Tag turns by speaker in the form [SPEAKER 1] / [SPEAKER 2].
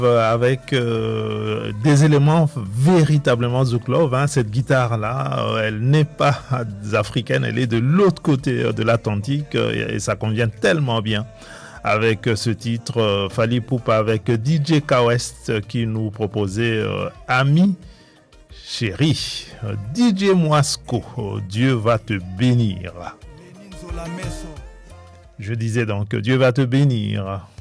[SPEAKER 1] avec des éléments véritablement Zouk Love. Hein. Cette guitare-là, elle n'est pas africaine, elle est de l'autre côté de l'Atlantique et ça convient tellement bien avec ce titre Fally Ipupa avec DJ K-West qui nous proposait Ami Chéri. DJ Moisco, Dieu va te bénir. Je disais donc Dieu va te bénir.